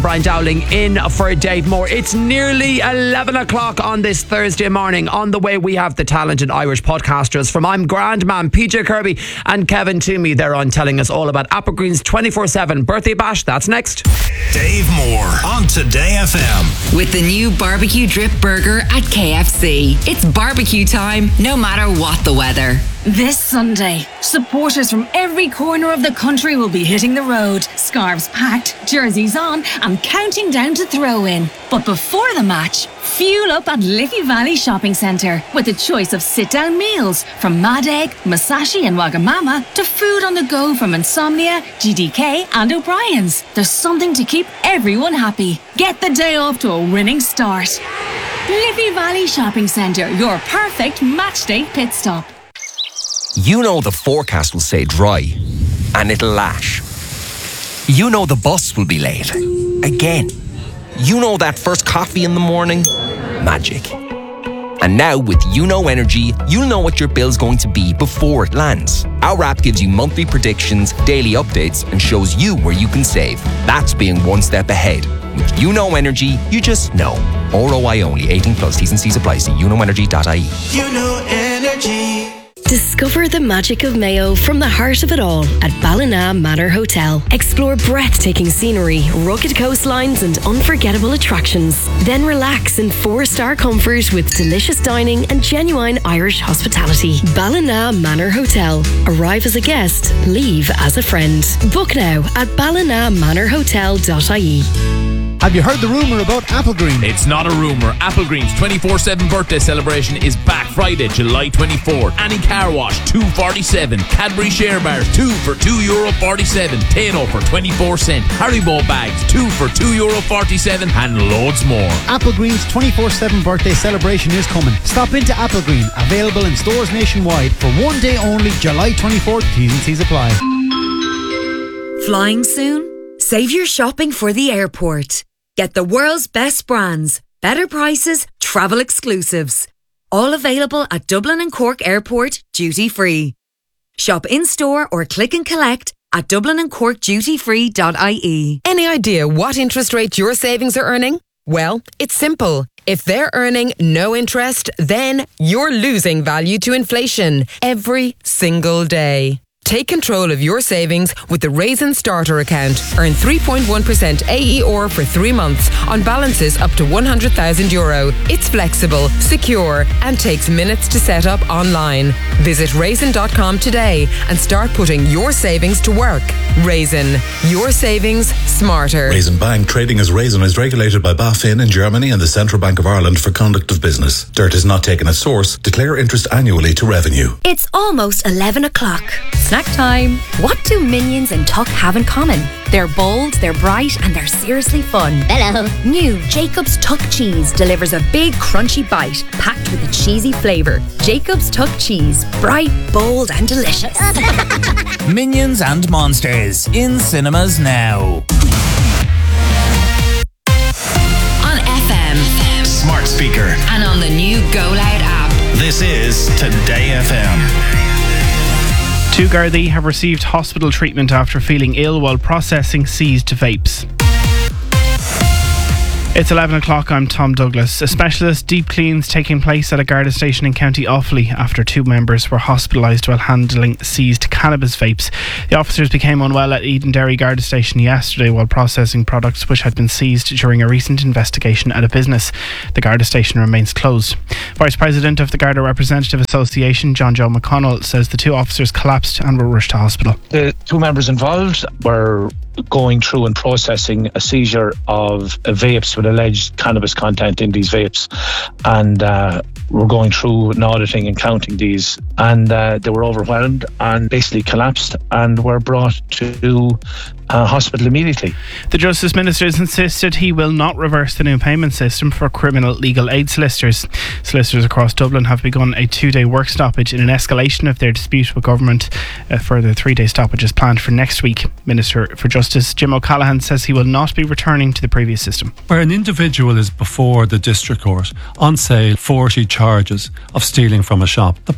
Brian Dowling in for Dave Moore. It's nearly 11 o'clock on this Thursday morning. On the way, we have the talented Irish podcasters from I'm Grand Man, PJ Kirby and Kevin Toomey. They're on telling us all about Applegreen's 24/7 birthday bash. That's next. Dave Moore on Today FM. With the new barbecue drip burger at KFC. It's barbecue time, no matter what the weather. This Sunday, supporters from every corner of the country will be hitting the road, scarves packed, jerseys on, and counting down to throw in. But before the match, fuel up at Liffey Valley Shopping Centre with a choice of sit-down meals from Mad Egg, Masashi and Wagamama to food on the go from Insomnia, GDK and O'Brien's. There's something to keep everyone happy. Get the day off to a winning start. Liffey Valley Shopping Centre, your perfect matchday pit stop. You know the forecast will say dry, and it'll lash. You know the bus will be late. Again. You know that first coffee in the morning? Magic. And now with UNO Energy, you'll know what your bill's going to be before it lands. Our app gives you monthly predictions, daily updates, and shows you where you can save. That's being one step ahead. With UNO Energy, you just know. ROI only. 18 plus. T's and C's apply. See unoenergy.ie. UNO Energy. Discover the magic of Mayo from the heart of it all at Ballina Manor Hotel. Explore breathtaking scenery, rugged coastlines and unforgettable attractions. Then relax in 4-star comfort with delicious dining and genuine Irish hospitality. Ballina Manor Hotel. Arrive as a guest, leave as a friend. Book now at ballinamanorhotel.ie. Have you heard the rumour about Applegreen? It's not a rumour. Applegreen's 24/7 birthday celebration is back Friday, July 24th. Annie Car Wash, $2.47. Cadbury Share Bars, 2 for €2.47. Tano for 24¢. Haribo bags, 2 for €2.47. And loads more. Applegreen's 24/7 birthday celebration is coming. Stop into Applegreen, available in stores nationwide for one day only, July 24th. T's and C's apply. Flying soon? Save your shopping for the airport. Get the world's best brands, better prices, travel exclusives. All available at Dublin and Cork Airport, duty free. Shop in-store or click and collect at dublinandcorkdutyfree.ie. Any idea what interest rate your savings are earning? Well, it's simple. If they're earning no interest, then you're losing value to inflation every single day. Take control of your savings with the Raisin Starter account. Earn 3.1% AER for 3 months on balances up to €100,000. It's flexible, secure, and takes minutes to set up online. Visit raisin.com today and start putting your savings to work. Raisin, your savings smarter. Raisin Bank, trading as Raisin, is regulated by BaFin in Germany and the Central Bank of Ireland for conduct of business. Dirt is not taken as source. Declare interest annually to revenue. It's almost 11 o'clock. Snack time. What do Minions and Tuck have in common? They're bold, they're bright, and they're seriously fun. Hello. New Jacob's Tuck Cheese delivers a big crunchy bite packed with a cheesy flavour. Jacob's Tuck Cheese. Bright, bold, and delicious. Minions and Monsters in cinemas now. On FM, Smart speaker, and on the new Go Loud app. this is Today FM. Two Gardaí have received hospital treatment after feeling ill while processing seized vapes. It's 11 o'clock, I'm Tom Douglas. A specialist deep cleans taking place at a Garda station in County Offaly after 2 members were hospitalised while handling seized cannabis vapes. The officers became unwell at Eden Derry Garda station yesterday while processing products which had been seized during a recent investigation at a business. The Garda station remains closed. Vice President of the Garda Representative Association, John Joe McConnell, says the 2 officers collapsed and were rushed to hospital. The 2 members involved were going through and processing a seizure of vapes with alleged cannabis content in these vapes, and we're going through and auditing and counting these, and they were overwhelmed and basically collapsed and were brought to hospital immediately. The Justice Minister has insisted he will not reverse the new payment system for criminal legal aid solicitors. Solicitors across Dublin have begun a 2-day work stoppage in an escalation of their dispute with government. A further 3-day stoppage is planned for next week. Minister for Justice Jim O'Callaghan says he will not be returning to the previous system. Where an individual is before the district court on, say, 40 charges of stealing from a shop, the practice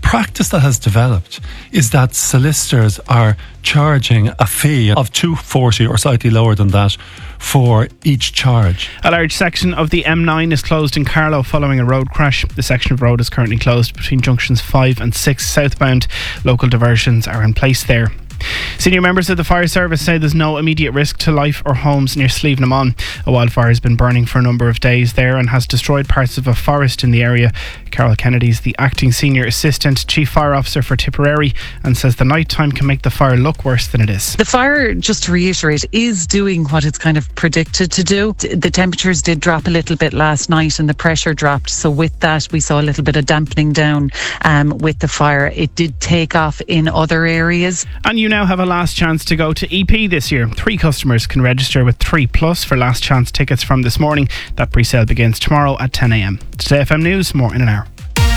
practice that has developed is that solicitors are charging a fee of $2.40 or slightly lower than that for each charge. A large section of the M9 is closed in Carlow following a road crash. The section of road is currently closed between junctions 5 and 6 southbound. Local diversions are in place there. Senior members of the fire service say there's no immediate risk to life or homes near Slievenamon. A wildfire has been burning for a number of days there and has destroyed parts of a forest in the area. Carol Kennedy is the acting senior assistant chief fire officer for Tipperary and says the night time can make the fire look worse than it is. The fire, just to reiterate, is doing what it's kind of predicted to do. The temperatures did drop a little bit last night and the pressure dropped, so with that we saw a little bit of dampening down with the fire. It did take off in other areas. And you now have a last chance to go to EP this year. 3 customers can register with 3+ for last chance tickets from this morning. That pre-sale begins tomorrow at 10 a.m. Today FM News, more in an hour.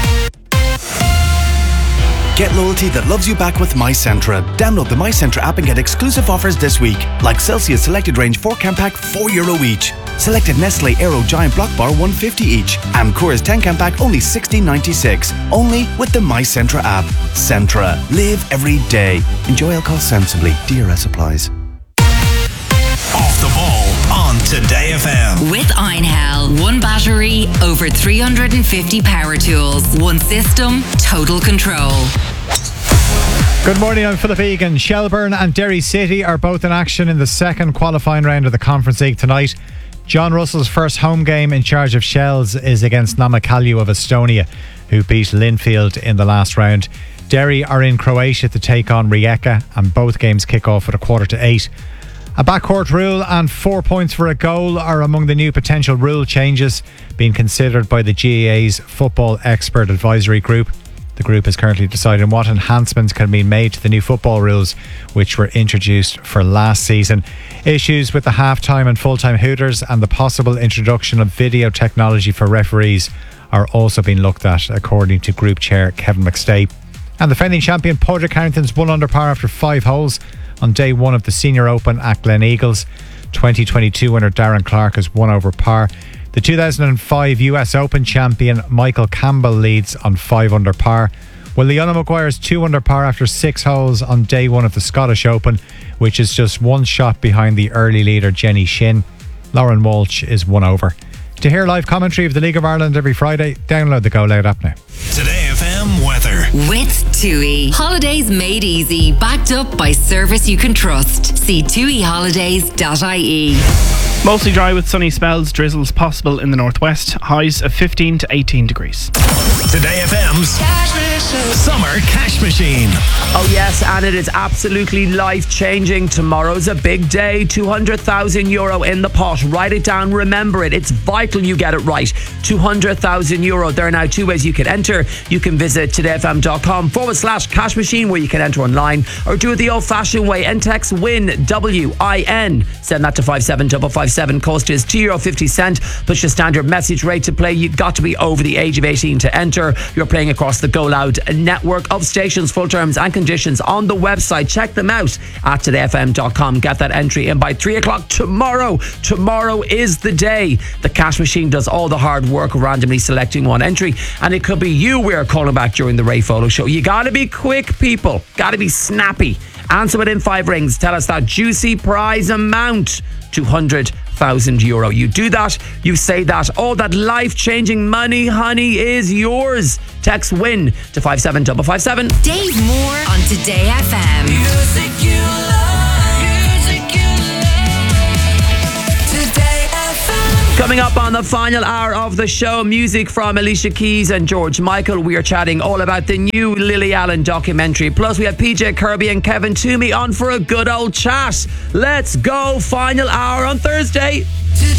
Get loyalty that loves you back with MyCentra. Download the MyCentra app and get exclusive offers this week, like Celsius Selected Range 4-can pack, €4 each. Selected Nestle Aero Giant Block Bar, $1.50 each. And Coors 10-can pack, only $16.96. Only with the MyCentra app. Centra. Live every day. Enjoy alcohol sensibly. DRS applies. Off the ball on Today FM. With Einhell, one battery, over 350 power tools, one system, total control. Good morning, I'm Philip Egan. Shelbourne and Derry City are both in action in the second qualifying round of the Conference League tonight. John Russell's first home game in charge of Shells is against Namakalju of Estonia, who beat Linfield in the last round. Derry are in Croatia to take on Rijeka, and both games kick off at 7:45. A backcourt rule and 4 points for a goal are among the new potential rule changes being considered by the GAA's Football Expert Advisory Group. The group is currently deciding what enhancements can be made to the new football rules, which were introduced for last season. Issues with the half-time and full-time hooters and the possible introduction of video technology for referees are also being looked at, according to Group Chair Kevin McStay. And the defending champion Padraig Harrington's 1 under par after 5 holes on day 1 of the Senior Open at Glen Eagles. 2022 winner Darren Clark has 1 over par. The 2005 US Open champion Michael Campbell leads on 5 under par. Well, Leona Maguire's 2 under par after 6 holes on day 1 of the Scottish Open, which is just 1 shot behind the early leader Jenny Shin. Lauren Walsh is 1 over. To hear live commentary of the League of Ireland every Friday, download the Go Loud app now. Today FM weather. With TUI. Holidays made easy. Backed up by service you can trust. See tuiholidays.ie. Mostly dry with sunny spells, drizzles possible in the northwest. Highs of 15 to 18 degrees. Today FM's Summer Cash Machine. Oh yes, and it is absolutely life-changing. Tomorrow's a big day. €200,000 in the pot. Write it down, remember it. It's vital you get it right. €200,000. There are now 2 ways you can enter. You can visit todayfm.com/cash machine, where you can enter online, or do it the old-fashioned way and text WIN, WIN. Send that to 57557. Cost is €2.50. Plus your standard message rate to play. You've got to be over the age of 18 to enter. You're playing across the Go Loud network of stations. Full terms and conditions on the website. Check them out at todayfm.com. Get that entry in by 3 o'clock tomorrow. Tomorrow is the day. The cash machine does all the hard work of randomly selecting one entry, and it could be you we're calling back during the Ray Follow Show. You gotta be quick, people. Gotta be snappy. Answer within 5 rings. Tell us that juicy prize amount. €200,000. You do that, you say that, all that life-changing money, honey, is yours. Text WIN to 57557. Dave Moore on Today FM. Music you love. Music you love. Today FM. Coming up on the final hour of the show, music from Alicia Keys and George Michael. We are chatting all about the new Lily Allen documentary. Plus, we have PJ Kirby and Kevin Toomey on for a good old chat. Let's go. Final hour on Thursday.